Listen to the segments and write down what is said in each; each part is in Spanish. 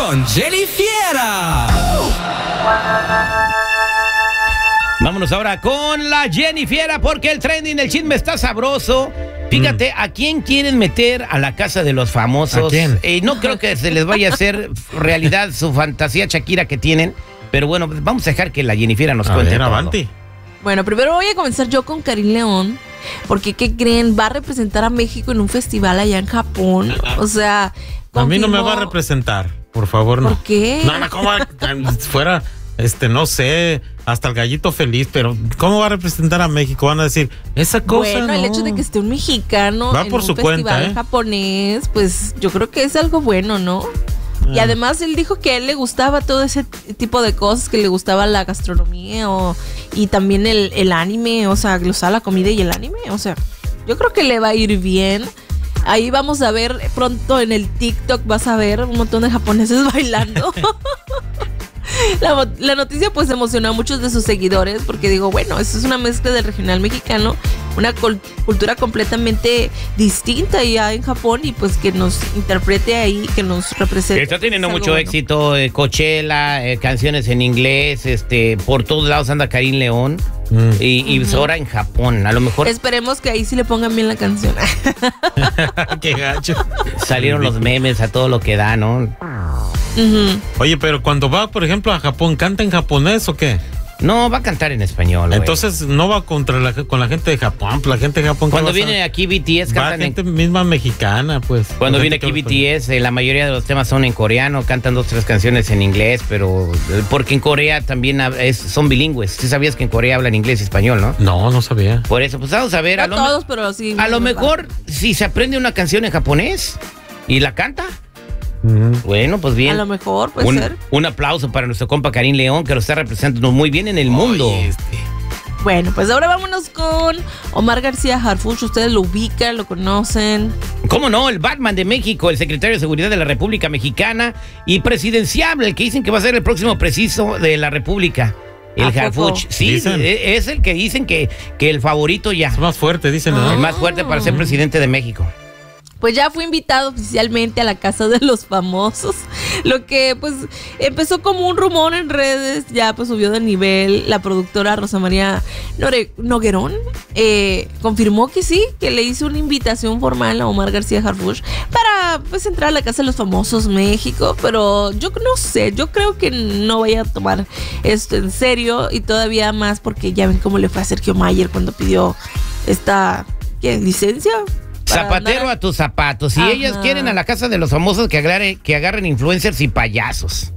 con Jenny Fiera. Vámonos ahora con la Jenny Fiera porque el trending, el chisme está sabroso. Fíjate, ¿a quién quieren meter a la casa de los famosos? ¿A quién? No creo que se les vaya a hacer realidad su fantasía Shakira que tienen, pero bueno, vamos a dejar que la Jenny Fiera nos cuente todo. Avanti. Bueno, primero voy a comenzar yo con Karim León, porque ¿qué creen? Va a representar a México en un festival allá en Japón. O sea, A mí no me confirmó- va a representar, por favor, no. ¿Por qué? No, ¿cómo fuera, no sé, hasta el gallito feliz, pero ¿cómo va a representar a México? Van a decir, esa cosa Bueno, el no. hecho de que esté un mexicano Va en por un su festival cuenta, ¿eh? japonés, pues yo creo que es algo bueno, ¿no? Y además él dijo que a él le gustaba todo ese tipo de cosas, que le gustaba la gastronomía y también el anime, o sea, le gustaba la comida y el anime, o sea, yo creo que le va a ir bien. Ahí vamos a ver pronto en el TikTok, vas a ver un montón de japoneses bailando. La noticia pues emocionó a muchos de sus seguidores porque digo, bueno, esto es una mezcla del regional mexicano, una cultura completamente distinta ya en Japón y pues que nos interprete ahí, que nos represente. Está teniendo Es algo mucho bueno. éxito, Coachella, canciones en inglés, por todos lados anda Karim León y ahora en Japón, a lo mejor Esperemos que ahí sí le pongan bien la canción. Qué gacho. salieron los memes a todo lo que da, ¿no? Ujú. Oye, pero cuando va, por ejemplo, a Japón, ¿canta en japonés o qué? No, va a cantar en español, güey. Entonces no va con la gente de Japón. La gente de Japón. Cuando ¿qué va a viene saber? aquí BTS, Va cantan gente misma mexicana, pues. Cuando La viene gente aquí que- BTS, la mayoría de los temas son en coreano, cantan 2 o 3 canciones en inglés, pero porque en Corea también son bilingües. ¿Sí sabías que en Corea hablan inglés y español, no? No sabía. Por eso, pues vamos a ver. No todos, pero sí. a lo mejor, si se aprende una canción en japonés y la canta, bueno, pues bien. A lo mejor puede ser. Un aplauso para nuestro compa Karim León, que lo está representando muy bien en el mundo. Oye, Bueno, pues ahora vámonos con Omar García Harfuch. Ustedes lo ubican, lo conocen. ¿Cómo no? El Batman de México, el secretario de Seguridad de la República Mexicana y presidenciable, el que dicen que va a ser el próximo preciso de la República. El ¿A poco? Harfuch. Sí, Dicen. es el que dicen que el favorito ya. es más fuerte, dicen, ¿no? El más fuerte para ser presidente de México. Pues ya fue invitado oficialmente a la Casa de los Famosos, lo que pues empezó como un rumor en redes, ya pues subió de nivel. La productora Rosa María Noguerón confirmó que sí, que le hizo una invitación formal a Omar García Harfuch para pues entrar a la Casa de los Famosos México, pero yo no sé, yo creo que no vaya a tomar esto en serio y todavía más porque ya ven cómo le fue a Sergio Mayer cuando pidió esta licencia. para Zapatero andar- a tus zapatos. Si Ajá. ellas quieren a la casa de los famosos, que agarren influencers y payasos.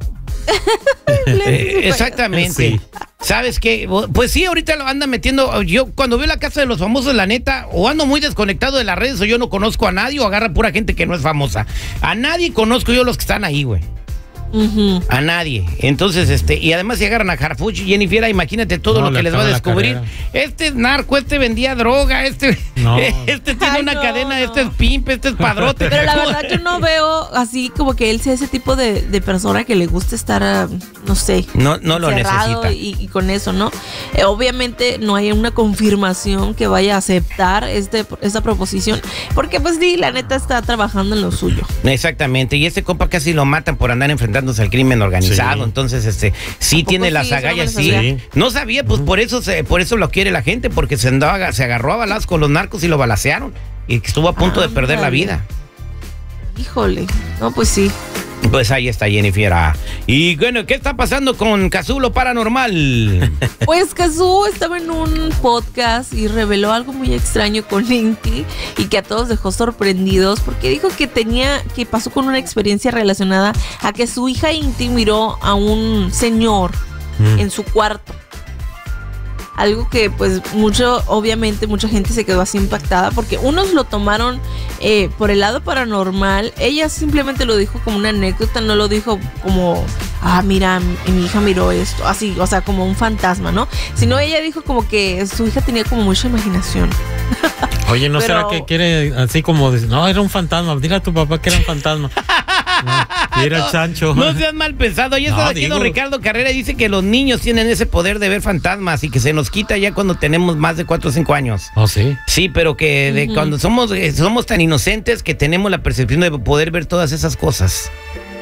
Exactamente. Sí. ¿Sabes qué? Pues sí, ahorita lo anda metiendo. Yo cuando veo la casa de los famosos, la neta, o ando muy desconectado de las redes, o yo no conozco a nadie, o agarra pura gente que no es famosa. A nadie conozco yo los que están ahí, güey. Ujú. A nadie. Entonces, y además si agarran a Harfuch y Jenny Fiera, imagínate todo No, lo que le les va a acaba la descubrir. carrera. Este es narco, este vendía droga, No. este tiene Ay, una no, cadena, no. este es pimp, este es padrote. Pero la verdad yo no veo así como que él sea ese tipo de persona que le gusta estar, no sé, No lo encerrado necesita. y con eso, ¿no? Obviamente no hay una confirmación que vaya a aceptar esta proposición, porque pues sí, la neta está trabajando en lo suyo. Exactamente, y este compa casi lo matan por andar enfrentándose al crimen organizado, Sí. entonces sí poco tiene sí? las Eso no me agallas, lo sí. sabía. No sabía, pues por eso lo quiere la gente, porque se agarró a balazos con los narcos y lo balacearon, y estuvo a punto de perder la Ándale. vida. Híjole, no, pues sí. Pues ahí está Jenny Fiera. Y bueno, ¿qué está pasando con Cazulo Paranormal? Pues Cazzu estaba en un podcast y reveló algo muy extraño con Inti y que a todos dejó sorprendidos porque dijo que pasó con una experiencia relacionada a que su hija Inti miró a un señor en su cuarto. Algo que pues obviamente mucha gente se quedó así impactada porque unos lo tomaron por el lado paranormal. Ella simplemente lo dijo como una anécdota, no lo dijo como, mira, mi hija miró esto, así, o sea, como un fantasma, ¿no? Sino ella dijo como que su hija tenía como mucha imaginación. Oye, ¿no Pero- será que quiere así como decir, no, era un fantasma? Dile a tu papá que era un fantasma. No, y era el chancho. No seas mal pensado. Y eso No, de aquí don digo- Ricardo Carrera dice que los niños tienen ese poder de ver fantasmas y que se nos quita ya cuando tenemos más de 4 o 5 años. Oh, sí. Sí, pero que cuando somos tan inocentes que tenemos la percepción de poder ver todas esas cosas.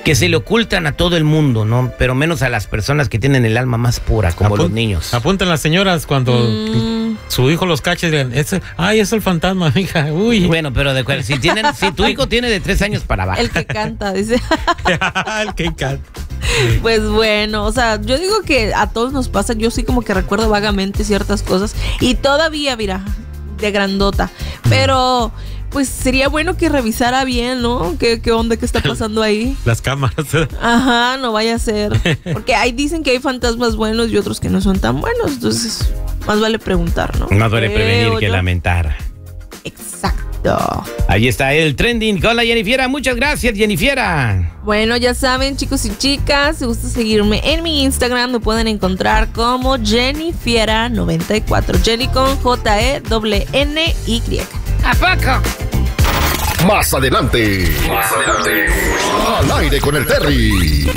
que se le ocultan a todo el mundo, ¿no? Pero menos a las personas que tienen el alma más pura, como los niños. Apuntan las señoras cuando su hijo los cache y digan, es el fantasma, mija. Uy. Bueno, pero si tu hijo tiene de 3 años para abajo. El que canta, dice. El que canta. Pues bueno, o sea, yo digo que a todos nos pasa, yo sí como que recuerdo vagamente ciertas cosas y todavía, mira, de grandota, pero pues sería bueno que revisara bien, ¿no? ¿Qué onda? ¿Qué está pasando ahí? Las cámaras. Ajá, no vaya a ser, porque ahí dicen que hay fantasmas buenos y otros que no son tan buenos, entonces más vale preguntar, ¿no? Más vale prevenir que lamentar. Exacto. Ahí está el trending con la Jennifiera. Muchas gracias, Jennifiera. Bueno, ya saben, chicos y chicas, si gusta seguirme en mi Instagram, me pueden encontrar como Jennifiera94. Jenny con Jenny. ¿A poco? Más adelante. Al aire con el Terry.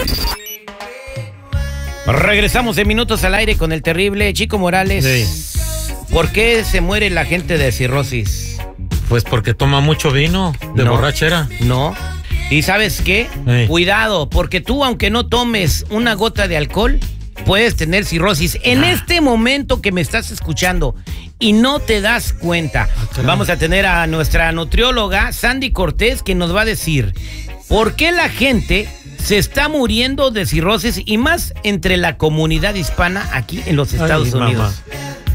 Regresamos en minutos al aire con el terrible Chico Morales. Sí. ¿Por qué se muere la gente de cirrosis? Pues porque toma mucho vino de borrachera. No. ¿Y sabes qué? Sí. Cuidado, porque tú, aunque no tomes una gota de alcohol, puedes tener cirrosis. En este momento que me estás escuchando y no te das cuenta, vamos a tener a nuestra nutrióloga Sandy Cortés, que nos va a decir por qué la gente se está muriendo de cirrosis y más entre la comunidad hispana aquí en los Estados Unidos. Mamá.